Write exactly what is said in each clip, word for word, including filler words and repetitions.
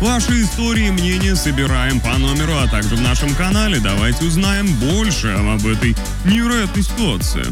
Ваши истории и мнения собираем по номеру, а также в нашем канале. Давайте узнаем больше об этой невероятной ситуации.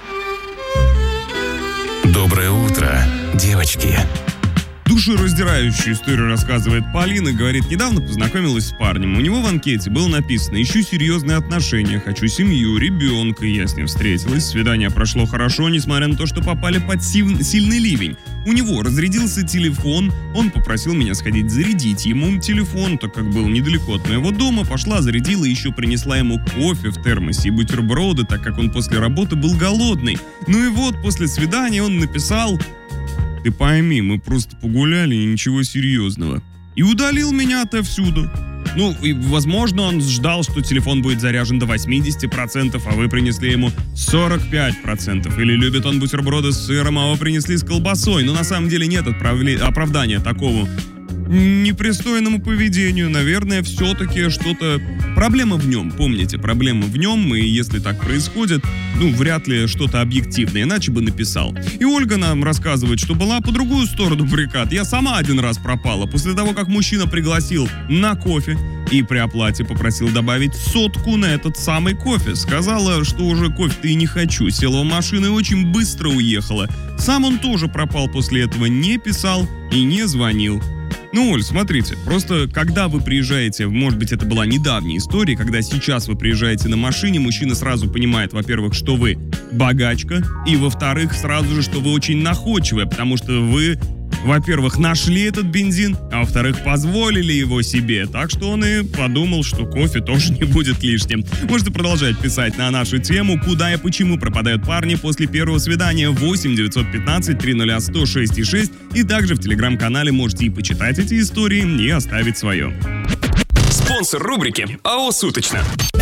Доброе утро, девочки. Душераздирающую историю рассказывает Полина. Говорит, недавно познакомилась с парнем. У него в анкете было написано: ищу серьезные отношения, хочу семью, ребенка. Я с ним встретилась, свидание прошло хорошо, несмотря на то, что попали под сильный ливень. У него разрядился телефон, он попросил меня сходить зарядить ему телефон, так как был недалеко от моего дома. Пошла, зарядила, еще принесла ему кофе в термосе и бутерброды, так как он после работы был голодный. Ну и вот, после свидания он написал: ты пойми, мы просто погуляли и ничего серьезного. И удалил меня отовсюду. Ну, и, возможно, он ждал, что телефон будет заряжен до восемьдесят процентов, а вы принесли ему сорок пять процентов. Или любит он бутерброды с сыром, а вы принесли с колбасой. Но на самом деле нет отправли... оправдания такому непристойному поведению. Наверное, все-таки что-то... Проблема в нем, помните, проблема в нем, и если так происходит, ну, вряд ли что-то объективное, иначе бы написал. И Ольга нам рассказывает, что была по другую сторону баррикад. Я сама один раз пропала. После того, как мужчина пригласил на кофе и при оплате попросил добавить сотку на этот самый кофе. Сказала, что уже кофе-то и не хочу. Села в машину и очень быстро уехала. Сам он тоже пропал после этого, не писал и не звонил. Ну, Оль, смотрите, просто когда вы приезжаете, может быть, это была недавняя история, когда сейчас вы приезжаете на машине, мужчина сразу понимает, во-первых, что вы богачка, и, во-вторых, сразу же, что вы очень находчивая, потому что вы, во-первых, нашли этот бензин, а во-вторых, позволили его себе. Так что он и подумал, что кофе тоже не будет лишним. Можете продолжать писать на нашу тему, куда и почему пропадают парни после первого свидания. восемь девятьсот пятнадцать триста сто шесть и шесть. И также в телеграм-канале можете и почитать эти истории, и оставить свое. Спонсор рубрики АО «Суточно».